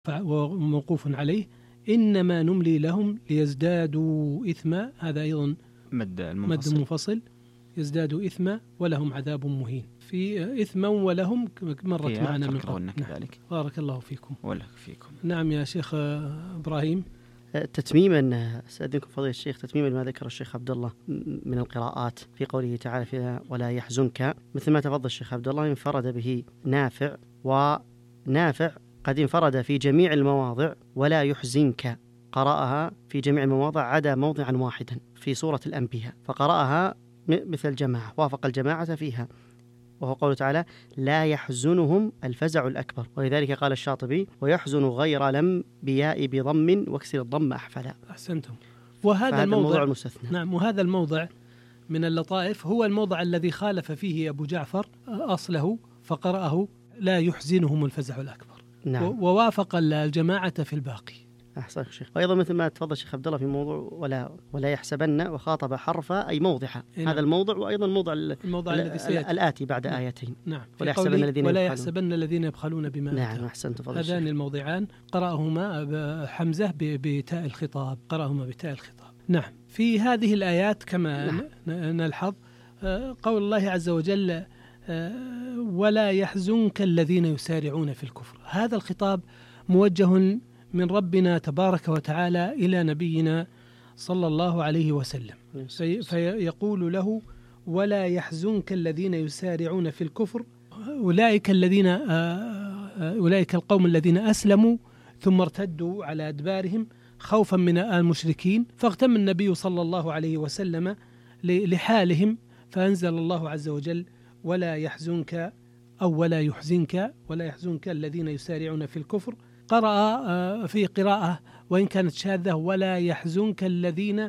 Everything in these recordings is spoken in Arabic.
وموقوف عليه إنما نملي لهم ليزدادوا إثما، هذا أيضا مد منفصل، يزدادوا إثما ولهم عذاب مهين. في إثما ولهم مرت معنا من قبل. كذلك. بارك الله فيكم. ولك فيكم. نعم يا شيخ إبراهيم. تتميما سأدنكم فضيلة الشيخ، تتميما ما ذكر الشيخ عبد الله من القراءات في قوله تعالى فيها ولا يحزنك، مثل ما تفضل الشيخ عبد الله انفرد به نافع، ونافع قد انفرد في جميع المواضع ولا يحزنك، قرأها في جميع المواضع عدا موضعا واحدا في سورة الأنبياء، فقرأها مثل الجماعة، وافق الجماعة فيها، وهو قوله تعالى لا يحزنهم الفزع الأكبر. ولذلك قال الشاطبي ويحزن غير الأنبياء بضم واكسر الضم أحفلا. أحسنتم. وهذا الموضع المستثنى. نعم، وهذا الموضع من اللطائف هو الموضع الذي خالف فيه أبو جعفر أصله فقرأه لا يحزنهم الفزع الأكبر. نعم. ووافق الجماعة في الباقي. أحسن شيخ. وأيضا مثل ما تفضل الشيخ عبد الله في موضوع ولا يحسبن، وخاطب حرف أي موضعها. نعم. هذا الموضع، وأيضا الموضع الذي سيأتي الآتي بعد آيتين. نعم. ولا يحسبن الذين يبخلون بما نعم. أحسنت فضل الشيخ. هذان الموضعان قرأهما حمزة بتاء الخطاب، قرأهما بتاء الخطاب. نعم. في هذه الآيات كما نلحظ قول الله عز وجل ولا يحزنك الذين يسارعون في الكفر. هذا الخطاب موجه من ربنا تبارك وتعالى إلى نبينا صلى الله عليه وسلم، فيقول له ولا يحزنك الذين يسارعون في الكفر، أولئك القوم الذين أسلموا ثم ارتدوا على أدبارهم خوفا من المشركين، فاغتم النبي صلى الله عليه وسلم لحالهم، فأنزل الله عز وجل ولا يحزنك أو ولا يحزنك الذين يسارعون في الكفر. قرأ في قراءة وإن كانت شاذة ولا يحزنك الذين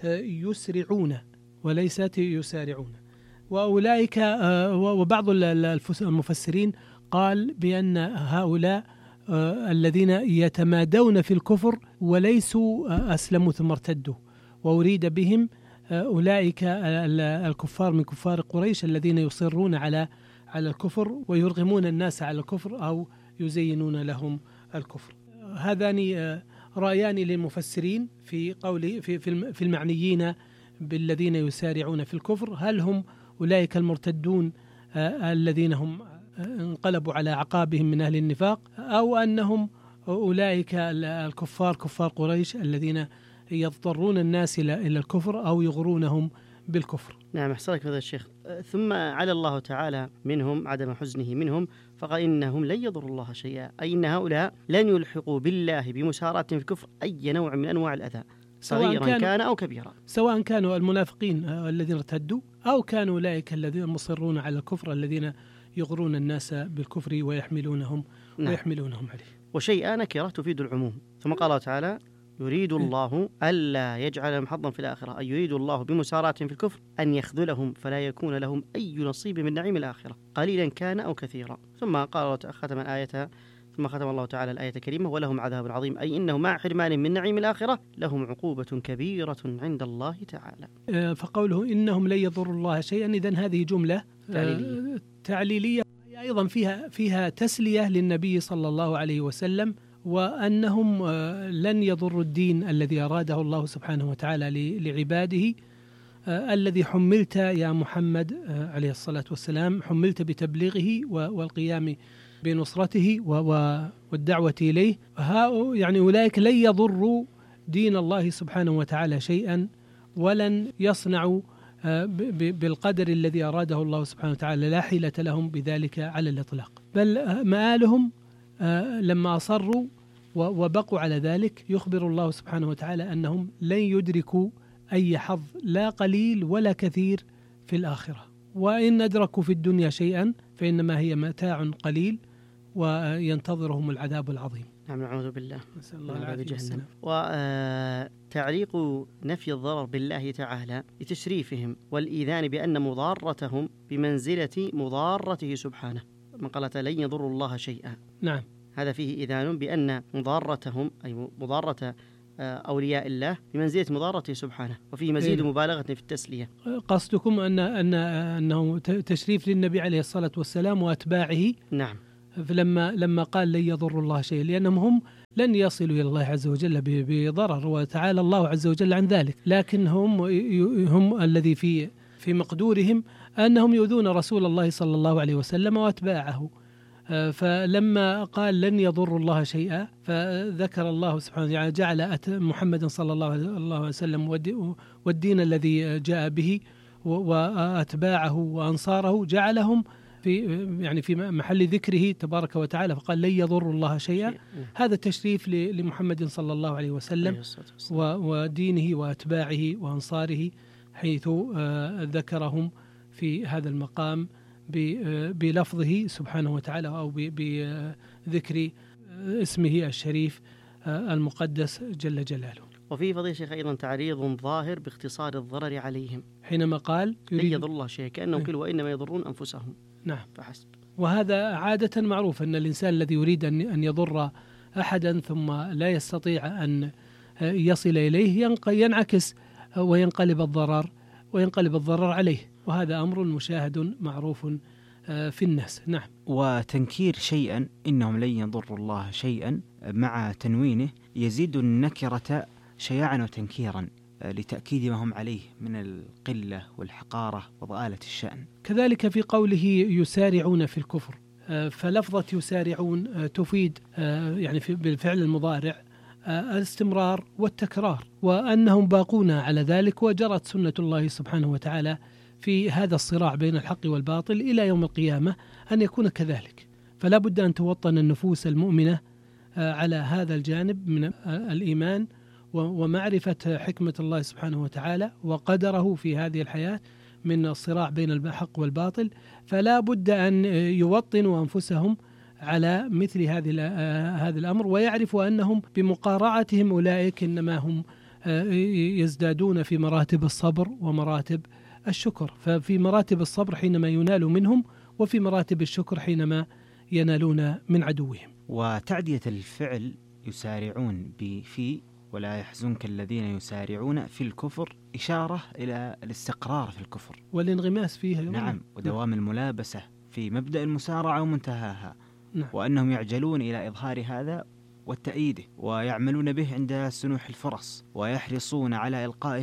يسرعون وليست يسارعون. وأولئك وبعض المفسرين قال بأن هؤلاء الذين يتمادون في الكفر وليسوا أسلموا ثم ارتدوا، وأريد بهم أولئك الكفار من كفار قريش الذين يصرون على الكفر ويرغمون الناس على الكفر أو يزينون لهم الكفر. هذان رأيان للمفسرين في قول في المعنيين بالذين يسارعون في الكفر، هل هم أولئك المرتدون الذين هم انقلبوا على عقابهم من أهل النفاق، أو أنهم أولئك الكفار كفار قريش الذين يضطرون الناس إلى الكفر أو يغرونهم بالكفر. نعم. أحسنك هذا الشيخ. ثم على الله تعالى منهم عدم حزنه منهم، فقال إنهم لن يضروا الله شيئا، أي إن هؤلاء لن يلحقوا بالله بمسارعة في الكفر أي نوع من أنواع الأذى صغيرا كان أو كبيرا، سواء كانوا المنافقين الذين ارتدوا أو كانوا أولئك الذين مصرون على الكفر الذين يغرون الناس بالكفر ويحملونهم عليه. وشيئا نكرة تفيد العموم. ثم قال تعالى يريد الله ألا يجعل لهم حظا في الآخرة، أي يريد الله بمسارعتهم في الكفر أن يخذلهم فلا يكون لهم أي نصيب من نعيم الآخرة قليلا كان أو كثيرا. ثم قال ختم الآية، ثم ختم الله تعالى الآية الكريمة ولهم عذاب عظيم، أي إنه مع حرمان من نعيم الآخرة لهم عقوبة كبيرة عند الله تعالى. فقوله إنهم لن يضروا الله شيئا، إذن هذه جملة تعليلية أيضا فيها تسلية للنبي صلى الله عليه وسلم، وأنهم لن يضروا الدين الذي أراده الله سبحانه وتعالى لعباده، الذي حملت يا محمد عليه الصلاة والسلام، حملت بتبليغه والقيام بنصرته والدعوة إليه. يعني أولئك لن يضروا دين الله سبحانه وتعالى شيئا، ولن يصنعوا بالقدر الذي أراده الله سبحانه وتعالى، لا حيلة لهم بذلك على الإطلاق، بل مآلهم لما أصروا وبقوا على ذلك يخبر الله سبحانه وتعالى أنهم لن يدركوا أي حظ لا قليل ولا كثير في الآخرة، وإن أدركوا في الدنيا شيئا فإنما هي متاع قليل وينتظرهم العذاب العظيم. نعم. نعوذ بالله. نسأل الله العافية والسلام. وتعليق نفي الضرر بالله تعالى لتشريفهم والإيذان بأن مضارتهم بمنزلة مضارته سبحانه، من قالت لن يضروا الله شيئا. نعم. هذا فيه إيذان بأن مضارتهم أي مضارة أولياء الله بمنزلة مضارته سبحانه، وفيه مزيد مبالغة في التسلية. قصدكم أنه تشريف للنبي عليه الصلاة والسلام وأتباعه. نعم. لما قال لن يضروا الله شيئا، لأنهم هم لن يصلوا إلى الله عز وجل بضرر، وتعالى الله عز وجل عن ذلك، لكن هم الذي في مقدورهم أنهم يؤذون رسول الله صلى الله عليه وسلم وأتباعه. فلما قال لن يضروا الله شيئا، فذكر الله سبحانه وتعالى جعل محمد صلى الله عليه وسلم والدين الذي جاء به وأتباعه وأنصاره جعلهم في محل ذكره تبارك وتعالى، فقال لن يضروا الله شيئا. هذا تشريف لمحمد صلى الله عليه وسلم ودينه وأتباعه وأنصاره، حيث ذكرهم في هذا المقام بلفظه سبحانه وتعالى أو بذكر اسمه الشريف المقدس جل جلاله. وفي فضيلة الشيخ أيضا تعريض ظاهر باختصار الضرر عليهم حينما قال لن يضر الله شيئا، كأنه قال وإنما يضرون أنفسهم. نعم فحسب. وهذا عادة معروف أن الإنسان الذي يريد أن يضر أحدا ثم لا يستطيع أن يصل إليه ينعكس وينقلب الضرر عليه، وهذا أمر مشاهد معروف في الناس. نعم. وتنكير شيئا إنهم لن يضروا الله شيئا مع تنوينه يزيد النكرة شياعا وتنكيرا لتأكيد ما هم عليه من القلة والحقارة وضآلة الشأن. كذلك في قوله يسارعون في الكفر، فلفظة يسارعون تفيد بالفعل المضارع الاستمرار والتكرار، وأنهم باقون على ذلك، وجرت سنة الله سبحانه وتعالى في هذا الصراع بين الحق والباطل إلى يوم القيامة أن يكون كذلك. فلا بد أن توطن النفوس المؤمنة على هذا الجانب من الإيمان ومعرفة حكمة الله سبحانه وتعالى وقدره في هذه الحياة من الصراع بين الحق والباطل، فلا بد أن يوطنوا أنفسهم على مثل هذا الأمر، ويعرفوا أنهم بمقارعتهم أولئك إنما هم يزدادون في مراتب الصبر ومراتب الشكر، ففي مراتب الصبر حينما ينال منهم، وفي مراتب الشكر حينما ينالون من عدوهم. وتعدية الفعل يسارعون في ولا يحزنك الذين يسارعون في الكفر إشارة إلى الاستقرار في الكفر والانغماس فيه. نعم. ودوام الملابسة في مبدأ المسارعة ومنتهاها. نعم. وأنهم يعجلون إلى إظهار هذا والتأييده، ويعملون به عند سنوح الفرص، ويحرصون على إلقائه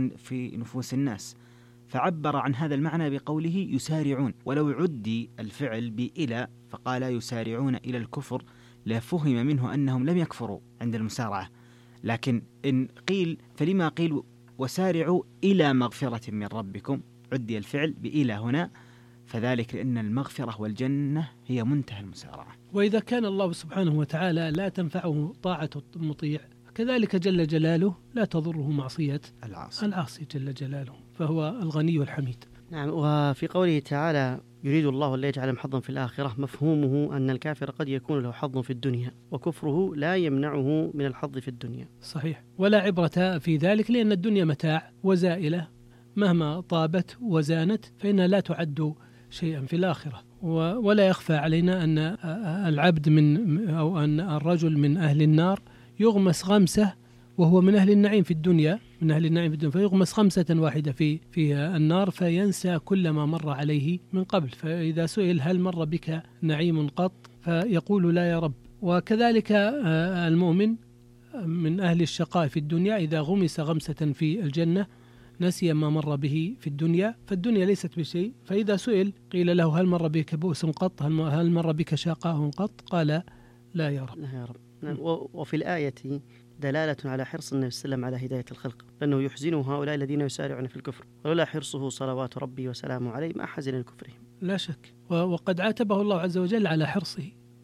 في نفوس الناس. فعبر عن هذا المعنى بقوله يسارعون، ولو عدي الفعل بإلى فقال يسارعون إلى الكفر لفهم منه أنهم لم يكفروا عند المسارعة، لكن إن قيل فلما قيل وسارعوا إلى مغفرة من ربكم، عدي الفعل بإلى هنا، فذلك لأن المغفرة والجنة هي منتهى المسارعة. وإذا كان الله سبحانه وتعالى لا تنفعه طاعة المطيع، كذلك جل جلاله لا تضره معصية العاصي جل جلاله، فهو الغني الحميد. نعم. وفي قوله تعالى يريد الله لا يجعل حظا في الآخرة، مفهومه أن الكافر قد يكون له حظ في الدنيا، وكفره لا يمنعه من الحظ في الدنيا. صحيح. ولا عبرة في ذلك، لأن الدنيا متاع وزائلة، مهما طابت وزانت فإنها لا تعد شيئا في الآخرة. ولا يخفى علينا أن العبد أو أن الرجل من أهل النار يغمس غمسة وهو من أهل النعيم في الدنيا، فيغمس غمسة واحدة في النار فينسى كل ما مر عليه من قبل، فإذا سئل هل مر بك نعيم قط فيقول لا يا رب. وكذلك المؤمن من أهل الشقاء في الدنيا إذا غمس غمسة في الجنة نسي ما مر به في الدنيا، فالدنيا ليست بشيء، فإذا سئل قيل له هل مر بك بؤس قط، هل مر بك شقاء قط، قال لا يا رب. لا يا رب. نعم. وفي الآية دلالة على حرص النبي صلى الله عليه وسلم على هداية الخلق، لأنه يحزنه هؤلاء الذين يسارعون في الكفر، ولولا حرصه صلوات ربي وسلامه عليه ما حزن لكفرهم. لا شك. وقد عاتبه الله عز وجل على حرصه،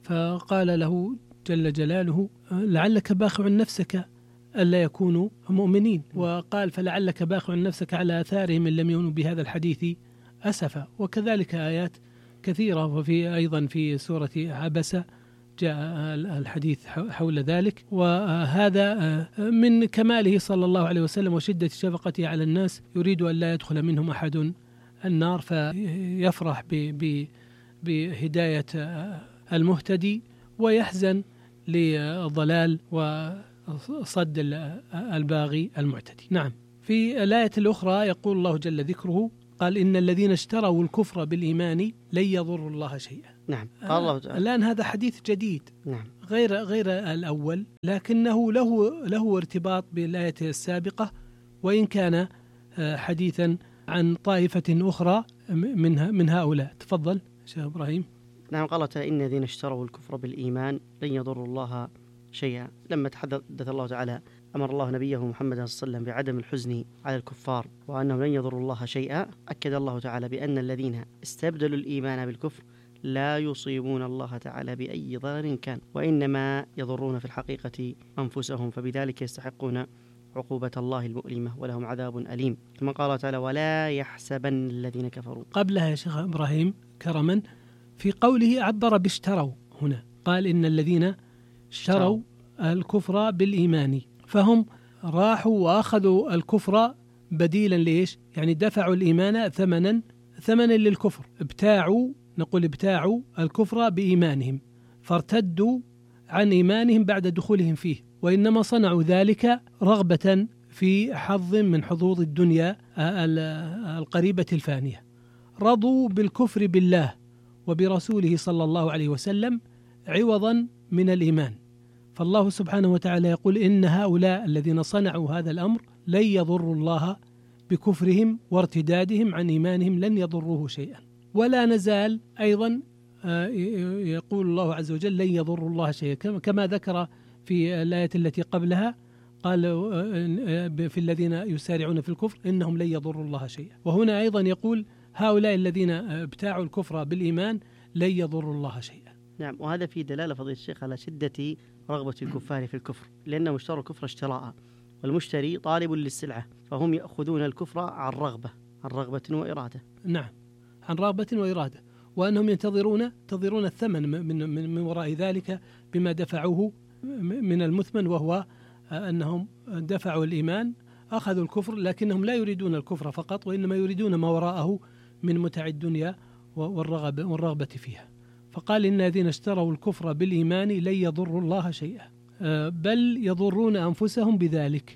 فقال له جل جلاله لعلك باخع نفسك ألا يكونوا مؤمنين، وقال فلعلك باخع نفسك على آثارهم إن لم يؤمنوا بهذا الحديث أسفا. وكذلك آيات كثيرة، وفي أيضا في سورة عبسة جاء الحديث حول ذلك. وهذا من كماله صلى الله عليه وسلم وشدة شفقته على الناس، يريد أن لا يدخل منهم أحد النار، فيفرح بهداية المهتدي ويحزن لضلال وصد الباغي المعتدي. نعم. في الآية الأخرى يقول الله جل ذكره قال إن الذين اشتروا الكفر بالإيمان لن يضروا الله شيئا. نعم. قال الله تعالى الآن هذا حديث جديد، نعم، غير الأول، لكنه له ارتباط بالآية السابقة، وإن كان حديثا عن طائفة أخرى من هؤلاء. تفضل شيخ إبراهيم. نعم. قال تعالى إن الذين اشتروا الكفر بالإيمان لن يضروا الله شيئا. لما تحدث الله تعالى أمر الله نبيه محمد صلى الله عليه وسلم بعدم الحزن على الكفار وأنهم لن يضروا الله شيئا، أكد الله تعالى بأن الذين استبدلوا الإيمان بالكفر لا يصيبون الله تعالى بأي ضرر كان، وإنما يضرون في الحقيقة أنفسهم، فبذلك يستحقون عقوبة الله المؤلمة ولهم عذاب أليم. ثم قال تعالى ولا يحسبن الذين كفروا. قبلها يا شيخ إبراهيم كرما في قوله عبر باشتروا، هنا قال إن الذين اشتروا الكفر بالإيمان، فهم راحوا وأخذوا الكفر بديلا ليش؟ يعني دفعوا الإيمان ثمنا للكفر، ابتاعوا الكفر بإيمانهم، فارتدوا عن إيمانهم بعد دخولهم فيه، وإنما صنعوا ذلك رغبة في حظ من حظوظ الدنيا القريبة الفانية. رضوا بالكفر بالله وبرسوله صلى الله عليه وسلم عوضا من الإيمان، فالله سبحانه وتعالى يقول إن هؤلاء الذين صنعوا هذا الأمر لن يضروا الله بكفرهم وارتدادهم عن إيمانهم، لن يضروه شيئا. ولا نزال أيضا يقول الله عز وجل لن يضروا الله شيئا، كما ذكر في الآية التي قبلها قال في الذين يسارعون في الكفر إنهم لن يضروا الله شيئا، وهنا أيضا يقول هؤلاء الذين ابتاعوا الكفر بالإيمان لن يضروا الله شيئا. نعم. وهذا في دلالة فضيلة الشيخ على شدة رغبة الكفار في الكفر، لأنهم اشتروا الكفر اشتراء، والمشتري طالب للسلعة، فهم يأخذون الكفر عن رغبة وإرادة. نعم، عن رغبة وإرادة، وأنهم ينتظرون الثمن من وراء ذلك بما دفعوه من المثمن، وهو أنهم دفعوا الإيمان، أخذوا الكفر، لكنهم لا يريدون الكفر فقط، وإنما يريدون ما وراءه من متع الدنيا والرغبة فيها. فقال إن الذين اشتروا الكفر بالإيمان لن يضروا الله شيئا، بل يضرون أنفسهم بذلك،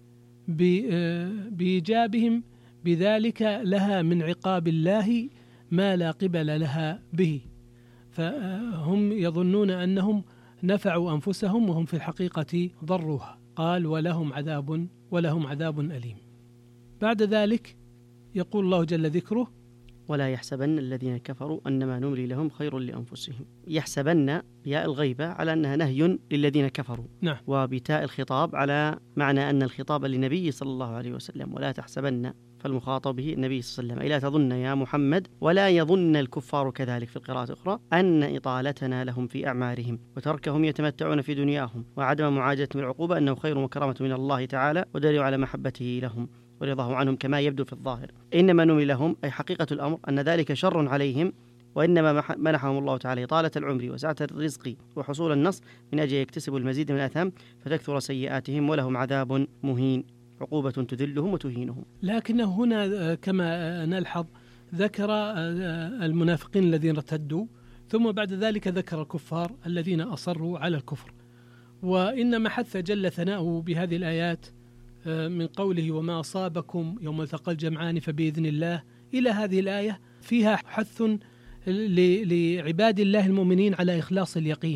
بإيجابهم بذلك لها من عقاب الله ما لا قبل لها به، فهم يظنون أنهم نفعوا أنفسهم وهم في الحقيقة ضروها. قال ولهم عذاب أليم. بعد ذلك يقول الله جل ذكره ولا يحسبن الذين كفروا أنما نملي لهم خير لأنفسهم. يحسبن ياء الغيبة على أنها نهي للذين كفروا، نعم، وبتاء الخطاب على معنى أن الخطاب للنبي صلى الله عليه وسلم، ولا تحسبن، فالمخاطب به النبي صلى الله عليه وسلم، أي لا تظن يا محمد ولا يظن الكفار كذلك في القراءة الأخرى أن إطالتنا لهم في أعمارهم وتركهم يتمتعون في دنياهم وعدم معاجلتهم العقوبة أنه خير وكرامة من الله تعالى ودليل على محبته لهم ورضاه عنهم كما يبدو في الظاهر. إنما نملي لهم أي حقيقة الأمر أن ذلك شر عليهم، وإنما منحهم الله تعالى طالة العمر وسعة الرزق وحصول النصر من أجل يكتسبوا المزيد من الأثام فتكثر سيئاتهم ولهم عذاب مهين، عقوبة تذلهم وتهينهم. لكنه هنا كما نلحظ ذكر المنافقين الذين ارتدوا، ثم بعد ذلك ذكر الكفار الذين أصروا على الكفر. وإنما حث جل ثناؤه بهذه الآيات من قوله وما أصابكم يوم التقى الجمعان فبإذن الله إلى هذه الآية فيها حث لعباد الله المؤمنين على إخلاص اليقين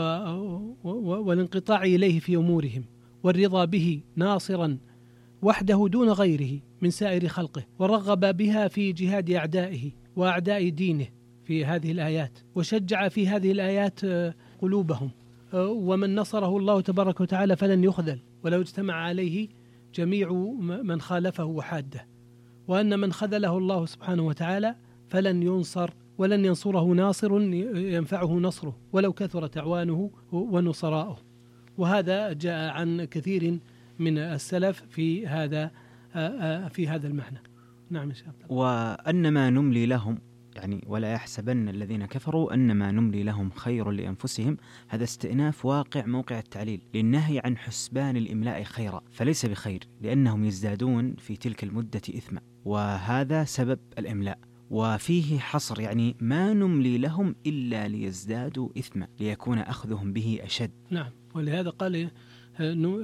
والانقطاع إليه في أمورهم، والرضا به ناصرا وحده دون غيره من سائر خلقه، ورغب بها في جهاد أعدائه وأعداء دينه في هذه الآيات، وشجع في هذه الآيات قلوبهم. ومن نصره الله تبارك وتعالى فلن يخذل ولو اجتمع عليه جميع من خالفه وحاده، وأن من خذله الله سبحانه وتعالى فلن ينصر ولن ينصره ناصر ينفعه نصره ولو كثرت أعوانه ونصراؤه. وهذا جاء عن كثير من السلف في هذا المعنى. نعم يا شيخ. وأنما نملي لهم، يعني ولا يحسبن الذين كفروا أنما نملي لهم خير لأنفسهم، هذا استئناف واقع موقع التعليل للنهي عن حسبان الإملاء خيرا، فليس بخير لأنهم يزدادون في تلك المدة إثما، وهذا سبب الإملاء. وفيه حصر، يعني ما نملي لهم إلا ليزدادوا إثما ليكون أخذهم به أشد. نعم، ولهذا قال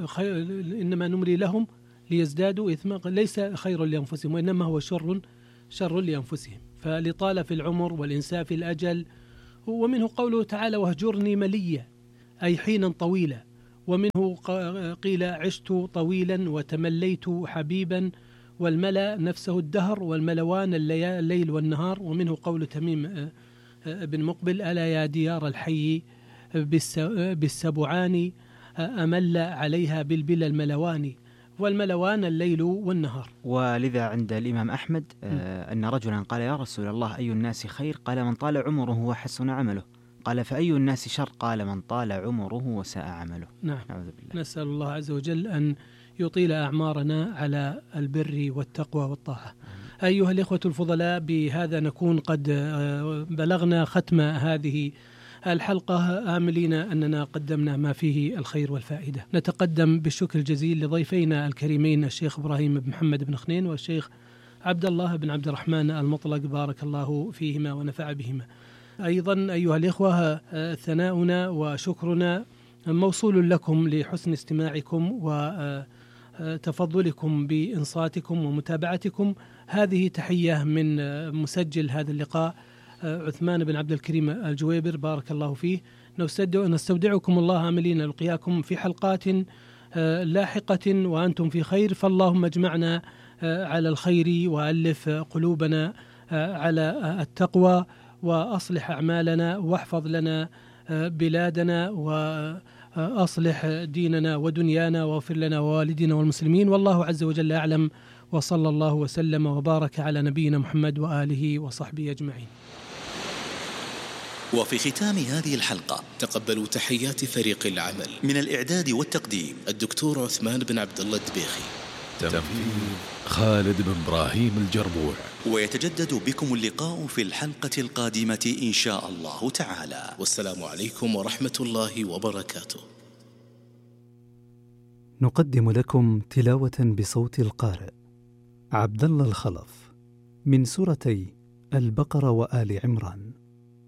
إنما نملي لهم ليزدادوا إثما، ليس خير لأنفسهم وإنما هو شر لأنفسهم، فلطالة في العمر والإنساء في الأجل. ومنه قوله تعالى واهجرني مليا أي حينا طويلا، ومنه قيل عشت طويلا وتمليت حبيبا، والملا نفسه الدهر والملوان الليل والنهار. ومنه قول تميم بن مقبل ألا يا ديار الحي بالسبعان أمل عليها بالبل الملوان، والملوان الليل والنهار. ولذا عند الإمام أحمد أن رجلا قال يا رسول الله أي الناس خير؟ قال من طال عمره وحسن عمله. قال فأي الناس شر؟ قال من طال عمره وساء عمله. نعم. نسأل الله عز وجل أن يطيل أعمارنا على البر والتقوى والطاعة. أيها الإخوة الفضلاء، بهذا نكون قد بلغنا ختم هذه الحلقة، آملين أننا قدمنا ما فيه الخير والفائدة. نتقدم بالشكر الجزيل لضيفينا الكريمين الشيخ إبراهيم بن محمد بن خنين والشيخ عبد الله بن عبد الرحمن المطلق، بارك الله فيهما ونفع بهما. أيضا أيها الإخوة، ثناؤنا وشكرنا موصول لكم لحسن استماعكم وتفضلكم بإنصاتكم ومتابعتكم. هذه تحية من مسجل هذا اللقاء عثمان بن عبد الكريم الجويبر، بارك الله فيه. نستودعكم الله آملين نلقياكم في حلقات لاحقة وأنتم في خير، فاللهم اجمعنا على الخير وألف قلوبنا على التقوى، وأصلح أعمالنا، واحفظ لنا بلادنا، وأصلح ديننا ودنيانا، واغفر لنا ووالدينا والمسلمين. والله عز وجل أعلم، وصلى الله وسلم وبارك على نبينا محمد وآله وصحبه أجمعين. وفي ختام هذه الحلقة تقبلوا تحيات فريق العمل. من الإعداد والتقديم الدكتور عثمان بن عبد الله الدبيخي، تنفيذ خالد بن إبراهيم الجربوع. ويتجدد بكم اللقاء في الحلقة القادمة إن شاء الله تعالى، والسلام عليكم ورحمة الله وبركاته. نقدم لكم تلاوة بصوت القارئ عبد الله الخلف من سورتي البقرة وآل عمران.